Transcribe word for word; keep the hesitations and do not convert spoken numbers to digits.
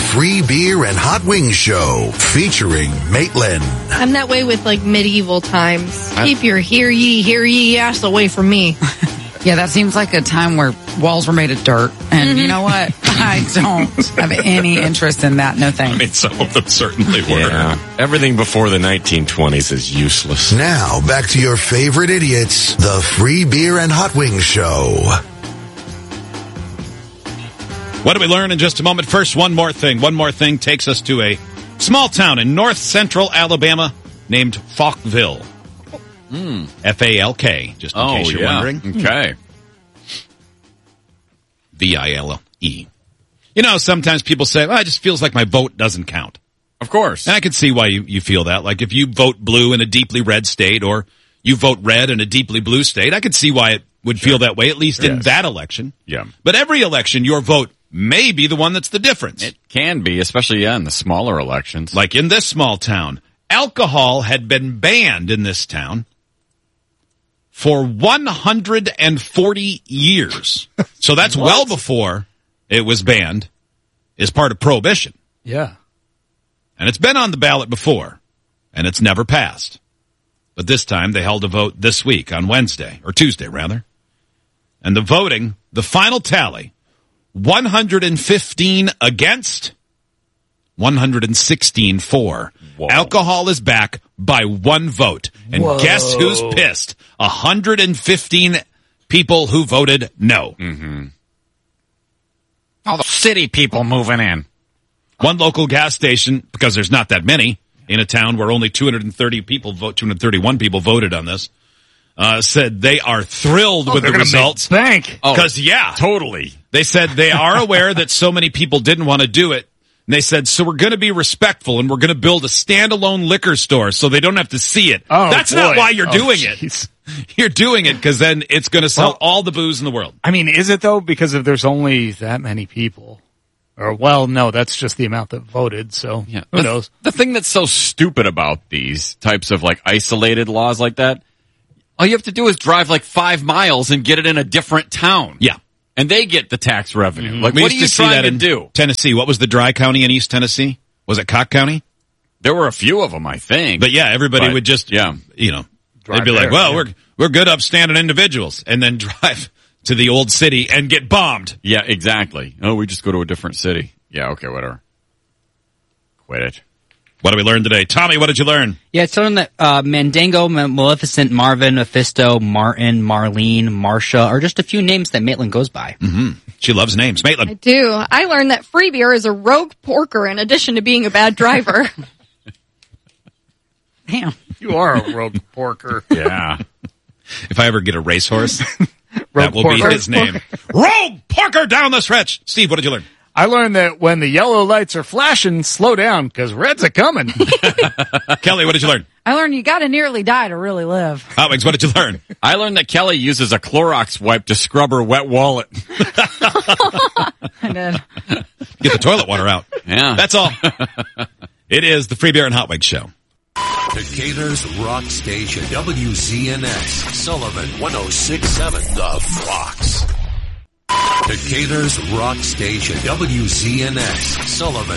Free Beer and Hot Wings Show, featuring Maitland. I'm that way with, like, medieval times. I- Keep your hear ye, hear ye ass away from me. Yeah, that seems like a time where walls were made of dirt. And Mm-hmm. you know what? I don't have any interest in that. No thanks. I mean, some of them certainly were. Yeah. Everything before the nineteen twenties is useless. Now, back to your favorite idiots, the Free Beer and Hot Wings Show. What do we learn in just a moment? First, one more thing. One more thing takes us to a small town in north central Alabama named Falkville. Mm. F A L K, just in Oh, case you're yeah. wondering. Okay. V I L E. You know, sometimes people say, well, it just feels like my vote doesn't count. Of course. And I can see why you, you feel that. Like if you vote blue in a deeply red state or you vote red in a deeply blue state, I could see why it would feel that way, at least in Yes. that election. Yeah. But every election, your vote may be the one that's the difference. It can be, especially, yeah, in the smaller elections. Like in this small town, alcohol had been banned in this town for one hundred forty years. So that's well before it was banned as part of Prohibition. Yeah. And it's been on the ballot before, and it's never passed. But this time they held a vote this week on Wednesday, or Tuesday rather. And the voting, the final tally, one hundred fifteen against, one hundred sixteen for. Whoa. Alcohol is back by one vote. And Whoa. guess who's pissed? one hundred fifteen people who voted no. Mm-hmm. All the city people moving in. One local gas station, because there's not that many in a town where only two hundred thirty people vote, two hundred thirty-one people voted on this, uh, said they are thrilled Oh, with they're the gonna results. make bank. Oh, Because, yeah, totally. they said they are aware that so many people didn't want to do it. And they said, so we're going to be respectful and we're going to build a standalone liquor store so they don't have to see it. Oh, That's not boy. why you're Oh, doing jeez. it. You're doing it because then it's going to sell Well- all the booze in the world. I mean, is it though? Because if there's only that many people. Or, well, no, that's just the amount that voted, so Yeah. who the, knows? The thing that's so stupid about these types of like isolated laws like that, all you have to do is drive like five miles and get it in a different town. Yeah. And they get the tax revenue. Mm-hmm. Like, We what are used you to see trying that to in do? Tennessee. What was the dry county in East Tennessee? Was it Cock County? There were a few of them, I think. But yeah, everybody But, would just, yeah. you know, Drive they'd be like, there, well, yeah. we're, we're good upstanding individuals, and then drive to the old city and get bombed. Yeah, exactly. Oh, we just go to a different city. Yeah, okay, whatever. Quit it. What did we learn today? Tommy, what did you learn? Yeah, it's learned that uh, Mandango, Maleficent, Marvin, Mephisto, Martin, Marlene, Marcia are just a few names that Maitland goes by. Mm-hmm. She loves names. I Maitland. do. I learned that Free Beer is a rogue porker in addition to being a bad driver. Damn. You are a rogue porker. Yeah. If I ever get a racehorse, that Rogue will porker. be his name. Rogue Parker down the stretch. Steve, what did you learn? I learned that when the yellow lights are flashing, slow down, because red's a coming. Kelly, what did you learn? I learned you gotta nearly die to really live. Hot Wings, what did you learn? I learned that Kelly uses a Clorox wipe to scrub her wet wallet. I did. Get the toilet water out. Yeah. That's all. It is the Free Beer and Hot Wings Show. Decatur's Rock Station, W Z N S, Sullivan one oh six point seven, The Fox. Decatur's Rock Station, W Z N S, Sullivan